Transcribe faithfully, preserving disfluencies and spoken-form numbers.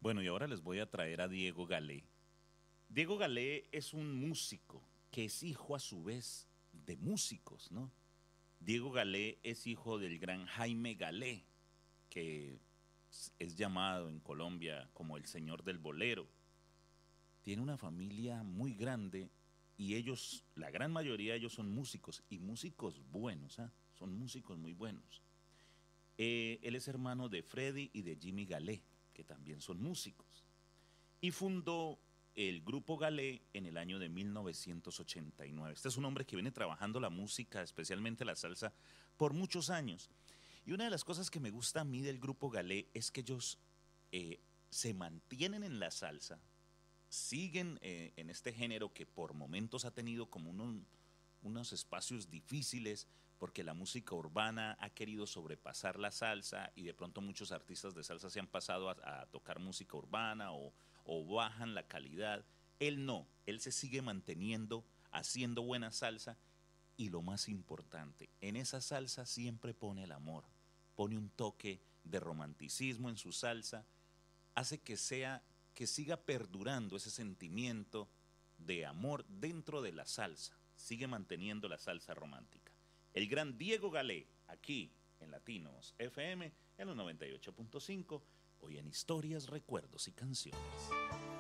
Bueno, y ahora les voy a traer a Diego Galé. Diego Galé es un músico que es hijo a su vez de músicos, ¿no? Diego Galé es hijo del gran Jaime Galé, que es llamado en Colombia como el señor del bolero. Tiene una familia muy grande y ellos, la gran mayoría de ellos son músicos y músicos buenos, ¿ah? Son músicos muy buenos. Eh, él es hermano de Freddy y de Jimmy Galé, que también son músicos. Y fundó el grupo Galé en el año de mil novecientos ochenta y nueve. Este es un hombre que viene trabajando la música, especialmente la salsa, por muchos años. Y una de las cosas que me gusta a mí del grupo Galé es que ellos eh, se mantienen en la salsa, siguen eh, en este género que por momentos ha tenido como unos, unos espacios difíciles porque la música urbana ha querido sobrepasar la salsa y de pronto muchos artistas de salsa se han pasado a, a tocar música urbana o, o bajan la calidad. Él no, él se sigue manteniendo haciendo buena salsa y lo más importante, en esa salsa siempre pone el amor, pone un toque de romanticismo en su salsa, hace que sea, que siga perdurando ese sentimiento de amor dentro de la salsa, sigue manteniendo la salsa romántica. El gran Diego Galé, aquí en Latinos F M, en los noventa y ocho punto cinco, hoy en Historias, Recuerdos y Canciones.